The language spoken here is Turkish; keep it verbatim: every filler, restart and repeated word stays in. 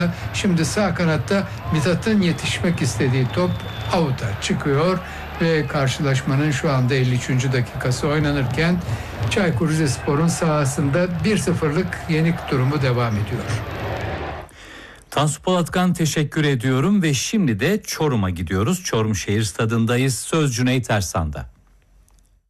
Şimdi sağ kanatta Mithat'ın yetişmek istediği top avuta çıkıyor ve karşılaşmanın şu anda elli üçüncü dakikası oynanırken Çaykur Rizespor'un sahasında bir sıfırlık yenik durumu devam ediyor. Tansu Polatkan, teşekkür ediyorum ve şimdi de Çorum'a gidiyoruz. Çorum Şehir Stadı'ndayız. Söz Cüneyt Ersan'da.